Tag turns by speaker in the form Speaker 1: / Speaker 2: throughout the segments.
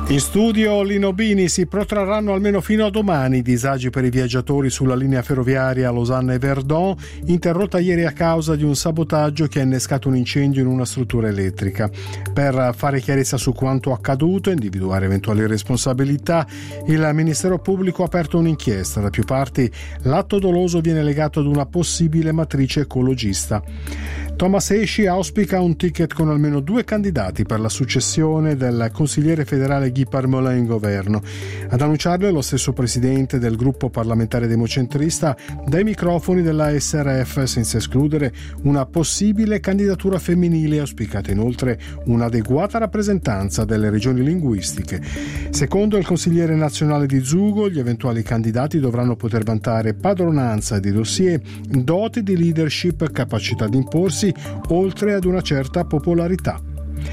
Speaker 1: In studio Lino Bini. Si protrarranno almeno fino a domani i disagi per i viaggiatori sulla linea ferroviaria Losanna e Verdun, interrotta ieri a causa di un sabotaggio che ha innescato un incendio in una struttura elettrica. Per fare chiarezza su quanto accaduto e individuare eventuali responsabilità, il Ministero Pubblico ha aperto un'inchiesta. Da più parti l'atto doloso viene legato ad una possibile matrice ecologista. Thomas Esci auspica un ticket con almeno 2 candidati per la successione del consigliere federale Guy Parmelin in governo. Ad annunciarlo è lo stesso presidente del gruppo parlamentare democentrista dai microfoni della SRF, senza escludere una possibile candidatura femminile, auspicata inoltre un'adeguata rappresentanza delle regioni linguistiche. Secondo il consigliere nazionale di Zugo, gli eventuali candidati dovranno poter vantare padronanza di dossier, doti di leadership, capacità di imporsi, oltre ad una certa popolarità.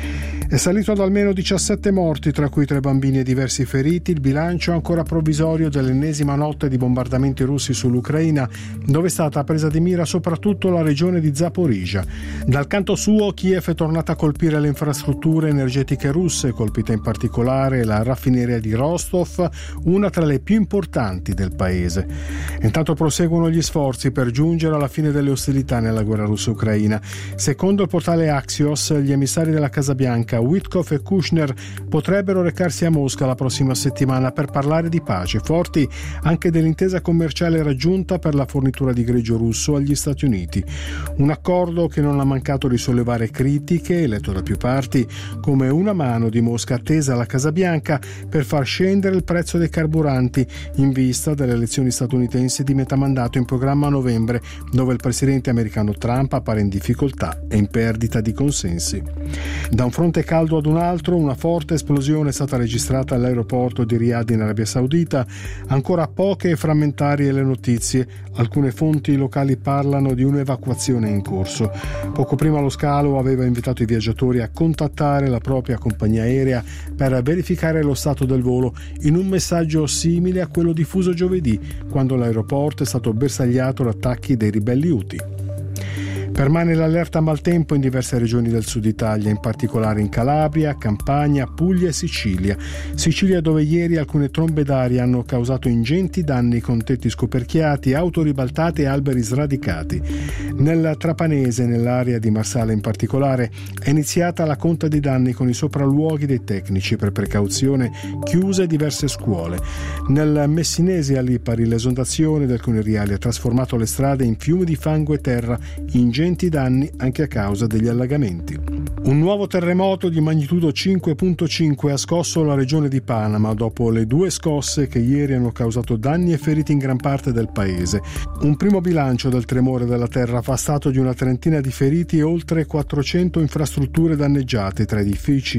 Speaker 1: È salito ad almeno 17 morti, tra cui 3 bambini e diversi feriti, il bilancio ancora provvisorio dell'ennesima notte di bombardamenti russi sull'Ucraina, dove è stata presa di mira soprattutto la regione di Zaporizhzhia. Dal canto suo, Kiev è tornata a colpire le infrastrutture energetiche russe, colpita in particolare la raffineria di Rostov, una tra le più importanti del paese. Intanto proseguono gli sforzi per giungere alla fine delle ostilità nella guerra russo-ucraina. Secondo il portale Axios, gli emissari della Casa Bianca Witkoff e Kushner potrebbero recarsi a Mosca la prossima settimana per parlare di pace, forti anche dell'intesa commerciale raggiunta per la fornitura di greggio russo agli Stati Uniti. Un accordo che non ha mancato di sollevare critiche, letto da più parti come una mano di Mosca tesa alla Casa Bianca per far scendere il prezzo dei carburanti in vista delle elezioni statunitensi di metà mandato in programma a novembre, dove il presidente americano Trump appare in difficoltà e in perdita di consensi. Da un fronte caldo ad un altro, una forte esplosione è stata registrata all'aeroporto di Riyadh in Arabia Saudita. Ancora poche e frammentarie le notizie. Alcune fonti locali parlano di un'evacuazione in corso. Poco prima lo scalo aveva invitato i viaggiatori a contattare la propria compagnia aerea per verificare lo stato del volo, in un messaggio simile a quello diffuso giovedì, quando l'aeroporto è stato bersagliato da attacchi dei ribelli Houthi. Permane l'allerta maltempo in diverse regioni del sud Italia, in particolare in Calabria, Campania, Puglia e Sicilia. Sicilia, dove ieri alcune trombe d'aria hanno causato ingenti danni con tetti scoperchiati, auto ribaltate e alberi sradicati. Nel Trapanese, nell'area di Marsala in particolare, è iniziata la conta di danni con i sopralluoghi dei tecnici, per precauzione chiuse diverse scuole. Nel Messinese, a Lipari, l'esondazione del Cuneriale ha trasformato le strade in fiumi di fango e terra, ingenti danni anche a causa degli allagamenti. Un nuovo terremoto di magnitudo 5.5 ha scosso la regione di Panama dopo le 2 scosse che ieri hanno causato danni e feriti in gran parte del paese. Un primo bilancio del tremore della terra fa stato di una trentina di feriti e oltre 400 infrastrutture danneggiate tra edifici,